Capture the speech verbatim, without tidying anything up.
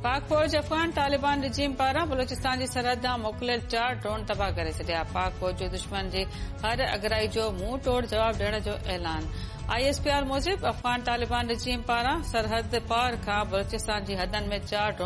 पाक फौज अफगान तालिबान रिजीम पारां बलूचिस्तान जी सरहद ॾांहुं मोकिलियल चार ड्रोन तबाह करे छॾिया। पाक फौज जो दुश्मन जे हर अगराई जो मुंहुं तोड़ जवाब ॾियण जो ऐलान। आईएसपीआर मूजिब अफगान तालिबान रिजीम पारां सरहद पार खां बलूचिस्तान जी हदनि में चार ड्रोन